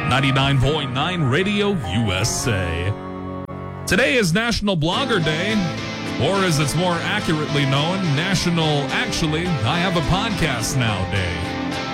99.9 Radio USA. Today is National Blogger Day, or as it's more accurately known, National Actually, I Have a Podcast Now Day.